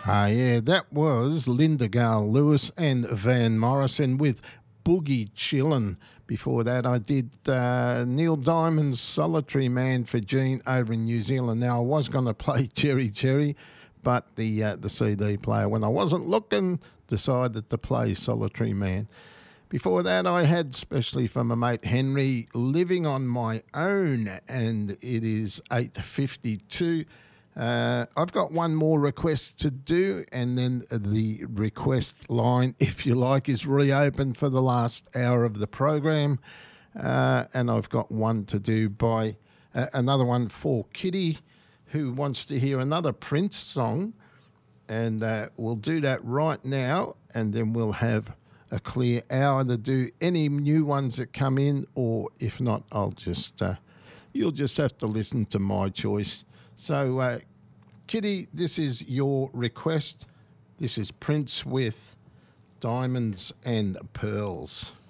Yeah, that was Linda Gale Lewis and Van Morrison with Boogie Chillin'. Before that, I did Neil Diamond's Solitary Man for Gene over in New Zealand. Now, I was going to play Cherry Cherry, but the CD player, when I wasn't looking, decided to play Solitary Man. Before that, I had, especially from my mate Henry, Living on My Own, and it is 8:52. I've got one more request to do, and then the request line, if you like, is reopened for the last hour of the program. And I've got one to do by another one for Kitty, who wants to hear another Prince song. And we'll do that right now, and then we'll have a clear hour to do any new ones that come in, or if not, I'll just you'll just have to listen to my choice. So, Kitty, this is your request. This is Prince with Diamonds and Pearls.